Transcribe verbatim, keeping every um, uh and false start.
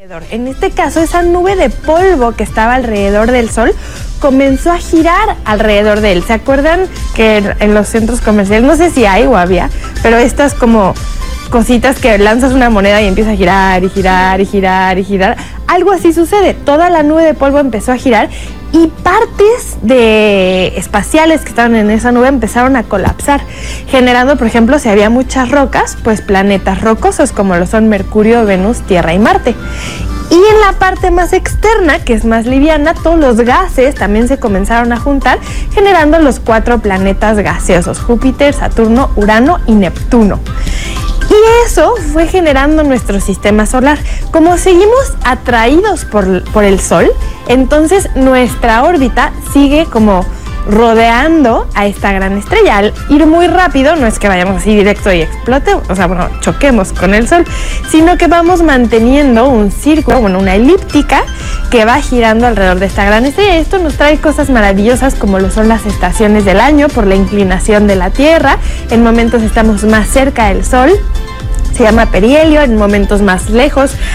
En este caso, esa nube de polvo que estaba alrededor del Sol comenzó a girar alrededor de él. ¿Se acuerdan que en los centros comerciales, no sé si hay o había, pero estas como cositas que lanzas una moneda y empieza a girar y girar y girar y girar? Algo así sucede. Toda la nube de polvo empezó a girar y partes de espaciales que estaban en esa nube empezaron a colapsar, generando, por ejemplo, si había muchas rocas, pues planetas rocosos como lo son Mercurio, Venus, Tierra y Marte. Y en la parte más externa, que es más liviana, todos los gases también se comenzaron a juntar, generando los cuatro planetas gaseosos: Júpiter, Saturno, Urano y Neptuno. Y eso fue generando nuestro sistema solar. Como seguimos atraídos por, por el Sol, entonces nuestra órbita sigue como rodeando a esta gran estrella. Al ir muy rápido, no es que vayamos así directo y explote, o sea, bueno, choquemos con el Sol, sino que vamos manteniendo un círculo, bueno, una elíptica que va girando alrededor de esta gran estrella. Esto nos trae cosas maravillosas como lo son las estaciones del año por la inclinación de la Tierra. En momentos estamos más cerca del Sol, se llama perihelio, en momentos más lejos